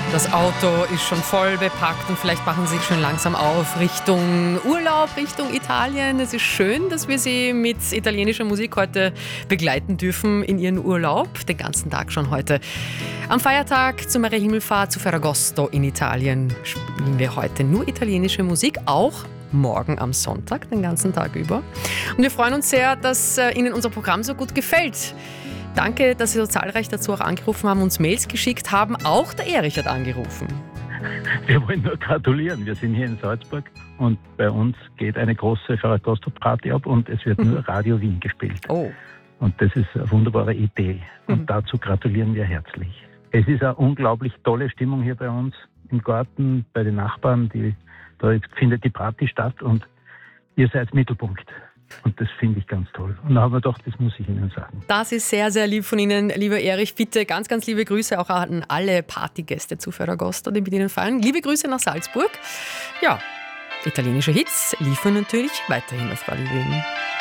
Das Auto ist schon voll bepackt und vielleicht machen Sie sich schon langsam auf Richtung Urlaub, Richtung Italien. Es ist schön, dass wir Sie mit italienischer Musik heute begleiten dürfen in Ihren Urlaub. Den ganzen Tag schon heute. Am Feiertag zur Mariahimmelfahrt zu Ferragosto in Italien spielen wir heute nur italienische Musik, auch morgen am Sonntag, den ganzen Tag über. Und wir freuen uns sehr, dass Ihnen unser Programm so gut gefällt. Danke, dass Sie so zahlreich dazu auch angerufen haben, uns Mails geschickt haben. Auch der Erich hat angerufen. Wir wollen nur gratulieren. Wir sind hier in Salzburg und bei uns geht eine große Ferragosto-Party ab und es wird nur Radio Wien gespielt. Oh. Und das ist eine wunderbare Idee. Und dazu gratulieren wir herzlich. Es ist eine unglaublich tolle Stimmung hier bei uns im Garten, bei den Nachbarn. Da findet die Party statt und ihr seid Mittelpunkt. Und das finde ich ganz toll. Und da haben wir doch, das muss ich Ihnen sagen. Das ist sehr, sehr lieb von Ihnen, lieber Erich. Bitte ganz, ganz liebe Grüße auch an alle Partygäste zu Ferragosto, die mit Ihnen feiern. Liebe Grüße nach Salzburg. Ja, italienische Hits liefern natürlich weiterhin auf Radio Wien.